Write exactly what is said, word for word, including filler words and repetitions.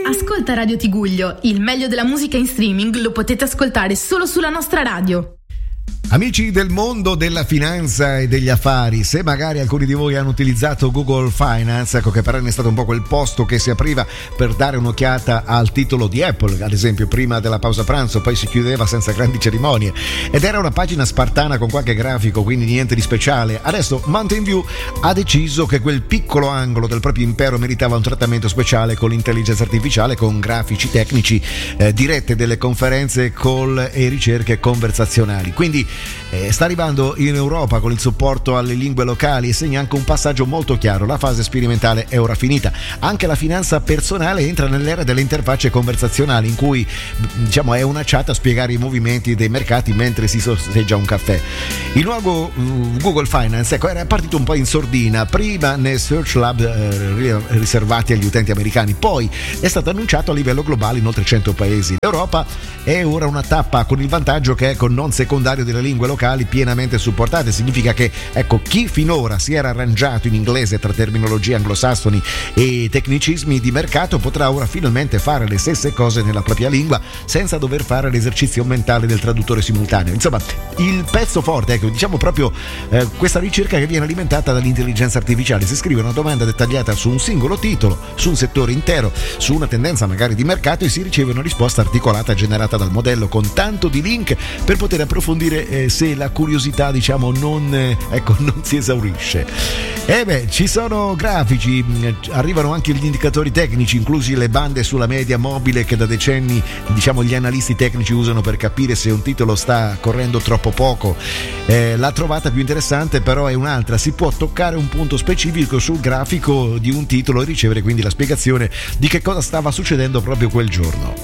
Ascolta Radio Tiguglio, il meglio della musica in streaming lo potete ascoltare solo sulla nostra radio. Amici del mondo della finanza e degli affari, se magari alcuni di voi hanno utilizzato Google Finance, ecco che per anni è stato un po' quel posto che si apriva per dare un'occhiata al titolo di Apple, ad esempio prima della pausa pranzo, poi si chiudeva senza grandi cerimonie ed era una pagina spartana con qualche grafico, quindi niente di speciale. Adesso Mountain View ha deciso che quel piccolo angolo del proprio impero meritava un trattamento speciale con l'intelligenza artificiale, con grafici tecnici, eh, dirette delle conferenze, call e ricerche conversazionali. Quindi Eh, sta arrivando in Europa con il supporto alle lingue locali e segna anche un passaggio molto chiaro: la fase sperimentale è ora finita. Anche la finanza personale entra nell'era delle interfacce conversazionali, in cui diciamo è una chat a spiegare i movimenti dei mercati mentre si sorseggia un caffè. Il nuovo uh, Google Finance, ecco, era partito un po' in sordina, prima nei Search Lab eh, riservati agli utenti americani, poi è stato annunciato a livello globale in oltre cento paesi. L'Europa è ora una tappa con il vantaggio che è con non secondario delle lingue locali pienamente supportate. Significa che, ecco, chi finora si era arrangiato in inglese tra terminologie anglosassoni e tecnicismi di mercato potrà ora finalmente fare le stesse cose nella propria lingua senza dover fare l'esercizio mentale del traduttore simultaneo. Insomma, il pezzo forte, ecco, diciamo proprio eh, questa ricerca che viene alimentata dall'intelligenza artificiale. Si scrive una domanda dettagliata su un singolo titolo, su un settore intero, su una tendenza magari di mercato, e si riceve una risposta articolata generata dal modello con tanto di link per poter approfondire eh, se la curiosità, diciamo, non, eh, ecco, non si esaurisce. E beh, ci sono grafici, arrivano anche gli indicatori tecnici, inclusi le bande sulla media mobile che da decenni, diciamo, gli analisti tecnici usano per capire se un titolo sta correndo troppo poco. Eh, la trovata più interessante però è un'altra: si può toccare un punto specifico sul grafico di un titolo e ricevere quindi la spiegazione di che cosa stava succedendo proprio quel giorno.